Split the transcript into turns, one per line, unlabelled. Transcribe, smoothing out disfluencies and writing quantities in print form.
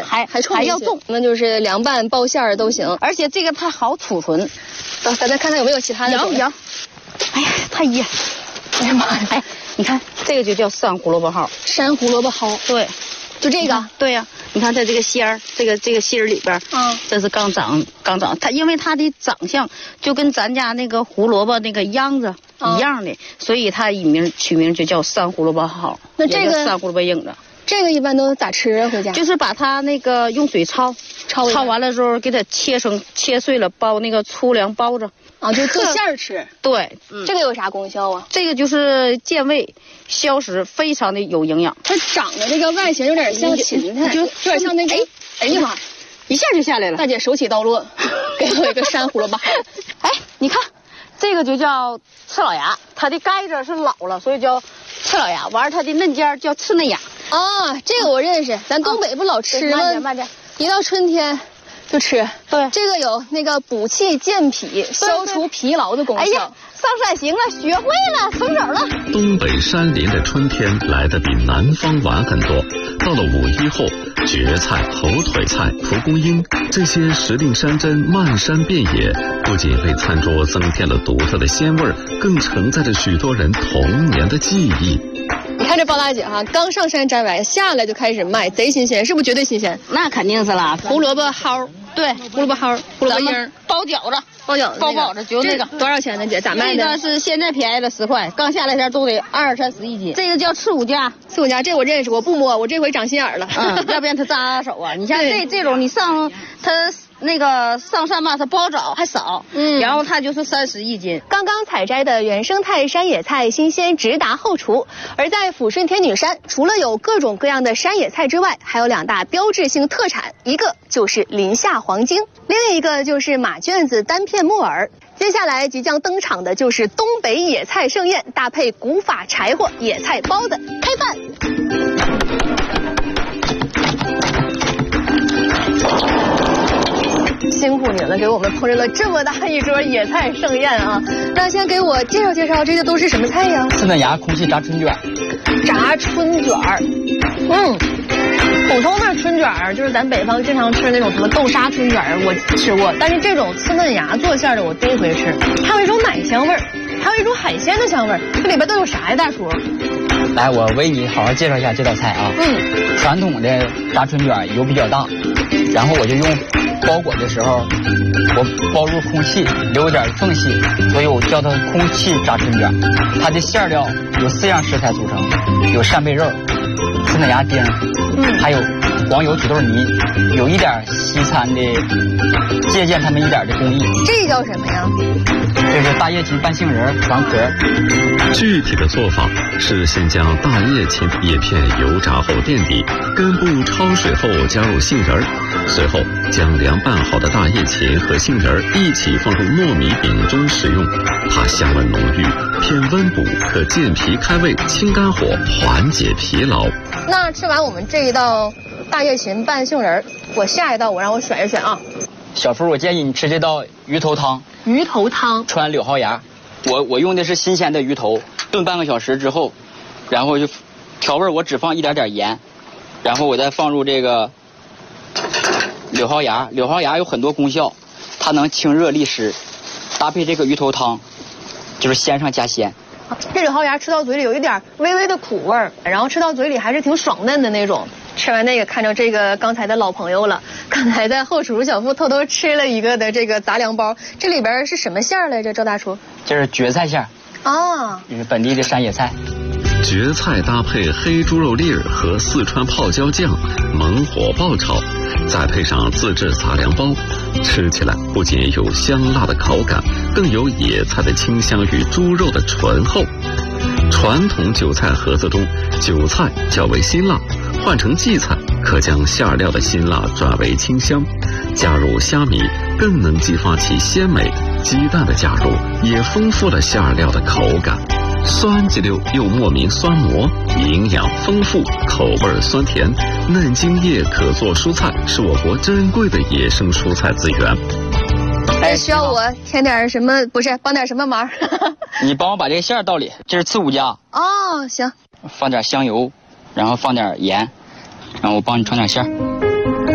还要重，
那就是凉拌包馅儿都行。
而且这个它好储存。
咱再看看有没有其他的。
有。哎呀，太噎！哎呀妈呀！哎，你看这个就叫山胡萝卜蒿。
山胡萝卜蒿。
对，
就这个。
对呀，你看它这个芯儿，这个芯儿里边，这是刚长。它因为它的长相就跟咱家那个胡萝卜那个秧子一样的，所以它取名就叫山胡萝卜蒿。
那这个
山胡萝卜影子。
这个一般都咋吃啊？回家
就是把它那个用水焯完了之后，给它切碎了，包那个粗粮包着
啊，就做馅儿吃。
对，
这个有啥功效啊？
这个就是健胃消食，非常的有营养。
它长得这个外形有点像芹菜，就有点像那个。哎呀妈，
一下就下来了。
大姐手起刀落，给我一个山胡萝卜蒿。
哎，你看，这个就叫刺老芽，它的盖子是老了，所以叫刺老芽。完了，它的嫩尖叫刺嫩芽。
啊，这个我认识，咱东北不老吃吗？
慢点，
一到春天就吃。
对，
这个有那个补气健脾、消除疲劳的功效。
哎呀，上山行了，学会了，成手了。
东北山林的春天来得比南方晚很多。到了5一后，蕨菜、猴腿菜、蒲公英这些时令山珍漫山遍野，不仅为餐桌增添了独特的鲜味，更承载着许多人童年的记忆。
你看这包大姐哈，刚上山摘完，下来就开始卖，贼新鲜，是不是绝对新鲜？
那肯定是啦。
胡萝卜蒿，对，胡萝卜蒿，胡萝卜缨，
包饺子，包饺子就那个
多少钱呢？姐咋卖的？
这个是现在便宜了10块，刚下来前都得20、30一斤。这个叫刺五家，
这我认识，我不摸，我这回长心眼了。
要不然它扎手啊。你像这种，你上它。那个上山吧，它不好找，还少，然后它就是30一斤。
刚刚采摘的原生态山野菜新鲜直达后厨。而在抚顺天女山，除了有各种各样的山野菜之外，还有2大标志性特产，一个就是林下黄精，另一个就是马圈子单片木耳。接下来即将登场的就是东北野菜盛宴，搭配古法柴火、野菜包子，开饭。辛苦你了，给我们烹饪了这么大一桌野菜盛宴啊！那先给我介绍介绍，这些都是什么菜呀？
刺嫩芽空气炸春卷。
炸春卷儿，普通的春卷儿就是咱北方经常吃那种什么豆沙春卷儿，我吃过，但是这种刺嫩芽做馅的我第一回吃，还有一种奶香味儿，还有一种海鲜的香味儿，这里边都有啥呀，大叔？
来，我为你好好介绍一下这道菜啊。传统的炸春卷油比较大，然后我就用包裹的时候，我包入空气，留点缝隙，所以我叫它空气炸春卷。它的馅料有4样食材组成，有扇贝肉、刺嫩芽丁，还有黄油土豆泥，有一点西餐的，借鉴他们一点的工艺。
这叫什么呀？
这是大叶芹拌杏仁完壳。
具体的做法是先将大叶芹叶片油炸后垫底，根部焯水后加入杏仁，随后将凉拌好的大叶芹和杏仁一起放入糯米饼中食用，它香味浓郁，偏温补，可健脾开胃、清肝火、缓解疲劳。
那吃完我们这一道大叶芹拌杏仁，我下一道让我选一选啊。
小福，我建议你吃这道鱼头汤。
鱼头汤
川柳蒿芽，我用的是新鲜的鱼头，炖半个小时之后，然后就调味，我只放一点点盐，然后我再放入这个柳蒿芽。柳蒿芽有很多功效，它能清热利湿，搭配这个鱼头汤，就是鲜上加鲜。
这柳蒿芽吃到嘴里有一点微微的苦味儿，然后吃到嘴里还是挺爽嫩的那种。吃完那个，看着这个刚才的老朋友了，刚才在后厨小付偷偷吃了一个的这个杂粮包，这里边是什么馅儿来着？赵大厨？
这是蕨菜馅儿啊，这是本地的山野菜。
蕨菜搭配黑猪肉粒儿和四川泡椒酱，猛火爆炒，再配上自制杂粮包，吃起来不仅有香辣的口感，更有野菜的清香与猪肉的醇厚。传统韭菜盒子中，韭菜较为辛辣，换成荠菜可将馅料的辛辣转为清香，加入虾米更能激发其鲜美，鸡蛋的加入也丰富了馅料的口感，酸激溜又莫名酸磨，营养丰富，口味酸甜，嫩茎叶可做蔬菜，是我国珍贵的野生蔬菜资源。
需要我添点什么？不是帮点什么忙？
你帮我把这个馅倒里，这是刺五加。
哦，行。
放点香油，然后放点盐，然后我帮你穿点馅儿。